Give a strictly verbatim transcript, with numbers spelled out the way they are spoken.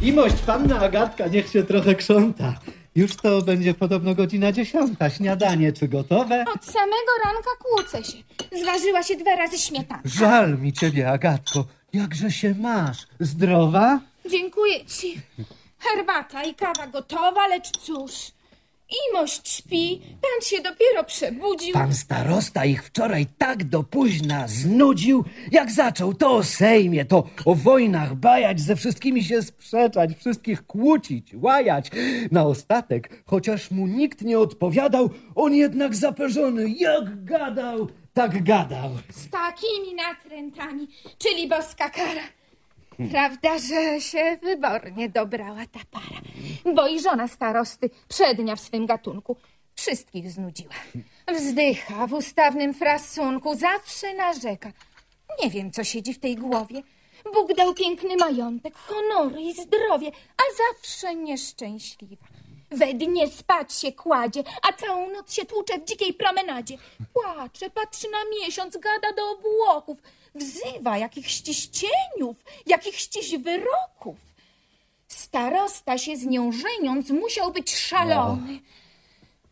Imość panna Agatka, niech się trochę krząta. Już to będzie podobno godzina dziesiąta. Śniadanie czy gotowe? Od samego ranka kłócę się. Zważyła się dwa razy śmietanka. Żal mi ciebie, Agatko. Jakże się masz? Zdrowa? Dziękuję ci. Herbata i kawa gotowa, lecz cóż... Imość śpi, pan się dopiero przebudził. Pan starosta ich wczoraj tak do późna znudził. Jak zaczął to o sejmie, to o wojnach bajać, ze wszystkimi się sprzeczać, wszystkich kłócić, łajać. Na ostatek, chociaż mu nikt nie odpowiadał, on jednak zaperzony, jak gadał, tak gadał. Z takimi natrętami, czyli boska kara. Prawda, że się wybornie dobrała ta para, bo i żona starosty, przednia w swym gatunku, wszystkich znudziła. Wzdycha w ustawnym frasunku, zawsze narzeka. Nie wiem, co siedzi w tej głowie. Bóg dał piękny majątek, honory i zdrowie, a zawsze nieszczęśliwa. We dnie spać się kładzie, a całą noc się tłucze w dzikiej promenadzie. Płacze, patrzy na miesiąc, gada do obłoków, wzywa jakichś cieniów, jakichś wyroków. Starosta się z nią żeniąc musiał być szalony.